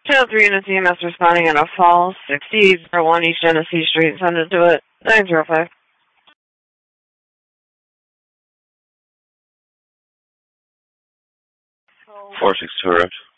Channel 3 units EMS responding in a fall 6001 East Genesee Street. Send it to it. 905. 462 arrived.